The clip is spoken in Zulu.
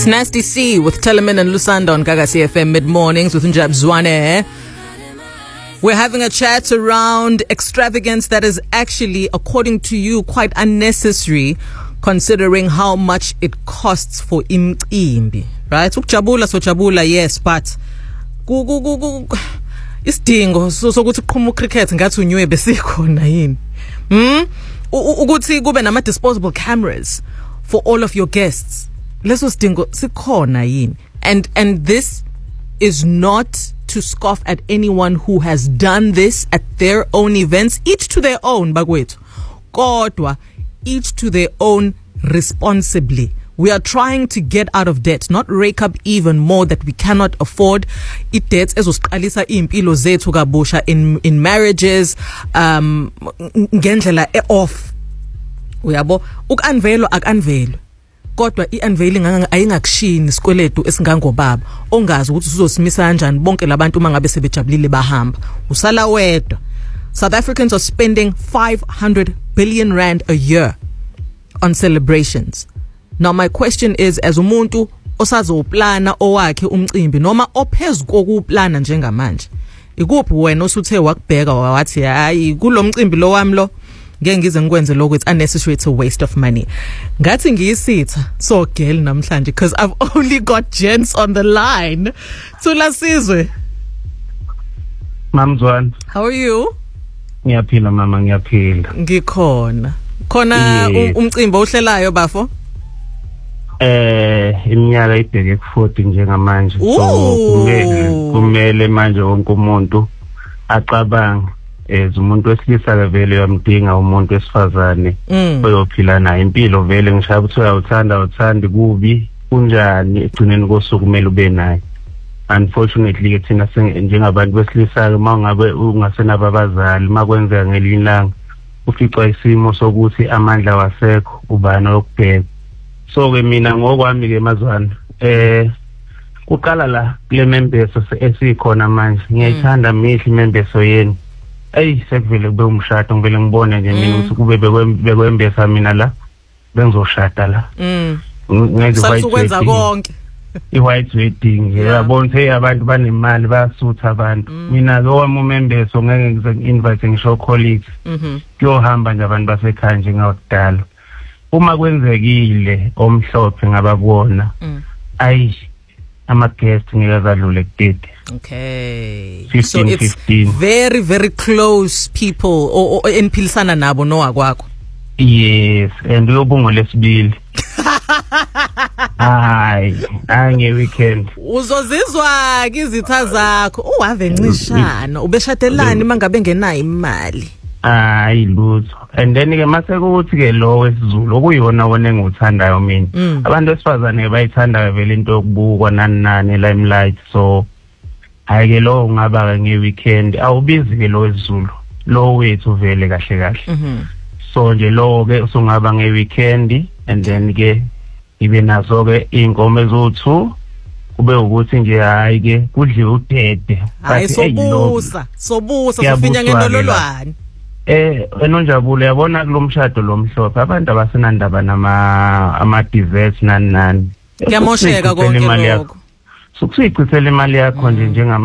Nasty C with Telemin and Lusanda on Gagasi FM mid-mornings with Njab Zwane. We're having a chat around extravagance that is actually, according to you, quite unnecessary considering how much it costs for imcimbi. Right? Ukujabula so jabula, yes, but isidingo sokuthi uqhuma cricket ngathi unywe besikhona yini. Ukuthi kube nama disposable cameras for all of your guests. Leso sidingo sikhona yini. And this is not to scoff at anyone who has done this at their own events, each to their own, bakwethu. Kodwa each to their own responsibly. We are trying to get out of debt, not rake up even more that we cannot afford. It debts ezosiqalisa impilo zethu kabusha in marriages, ngendlela off. Uyabo, ukanvelo akanvelo. Kodwa i-unveiling ayingakushini isikweletu esingangobaba ongazi ukuthi uzosimisa kanjani bonke labantu mangabe sebejabulile bahamba usala wedwa. South Africans are spending 500 billion rand a year on celebrations. Now my question is, as umuntu osazoplana owakhe umcimbi noma ophezulu kokuplana njengamanje, ikuphi wena osuthe wakubheka wathi hayi kulo mcimbi lo wami lo ngeke ngize ngikwenze lokho, it's unnecessary, it's a waste of money. Ngathi ngiyisitha so girl namhlanje because I've only got gents on the line. Thula Sizwe. Mamzwan. How are you? Ngiyaphila mama, ngiyaphila. Ngikhona. Khona umcimbi ohlelayo bafo? Iminyaka ibheke ku40 njengamanje. So kumele manje wonke umuntu acabanga umuntu wesilisa vele uyamdinga umuntu wesifazane oyophila naye impilo vele ngishaya ukuthi uthanda kubi kunjani egcineni kosuku kumele ube naye. Unfortunately ke thina njengabantu besilisa mangabe ungasenaba abazali makwenzeka ngelinye ilanga uficwa isimo sokuthi amandla wasekho ubani okubheka. So ke mina ngokwami ke mazwana kuqala la kule membeso esikhona manje ngiyayithanda mihle imembeso yenu. Sekuvele kube umshado ngivele ngibone nje mina ukuthi kube bekwembesa mina la bengizoshada la. Ngizokwenza konke. I-white wedding yabona hey abantu banemali bayasutha abantu. Mina lo wami umembeso ngeke ngize-invite ngisho colleagues. Kuyohamba nje abantu basekhaya njengakudala. Uma kwenzekile omhlophe ngababona ama-guest ngiyazadlule kudede. Okay. 15, so it's 15. Very, very close people or enpilisana nabo nowa kwakho. Yes, and uyobungo lesibili. Ange weekend. Uzozizwa izitha zakho uhave ncishana ubeshatelani mangabe ngenayo imali. Lutho. And then ke mase ukuthi ke lo wesizulu okuyona wona enguthandayo mina. Abantu besifazane bayithanda vele into yokubukwa nani limelight, so ayike lo ngaba nge weekend awubizi ke lo wesizulu lo wethu vele kahle. So nje lo ke usungaba nge weekend and then ke ibe nazo ke inkomo ezo2 kube ukuthi nje hayi ke kudle udede. Hayi sobusa sofinya ngendololwane. Enonjabulo yabona kulomshado lomhlophe abantu abasenandaba ama desserts nani. Kuyamosheka konke lokho. Sukusichithela imali yakho nje njengama